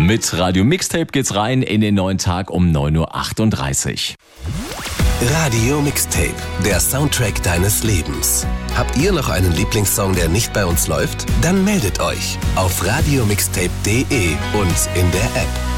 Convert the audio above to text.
Mit Radio Mixtape geht's rein in den neuen Tag um 9:38 Uhr. Radio Mixtape, der Soundtrack deines Lebens. Habt ihr noch einen Lieblingssong, der nicht bei uns läuft? Dann meldet euch auf radiomixtape.de und in der App.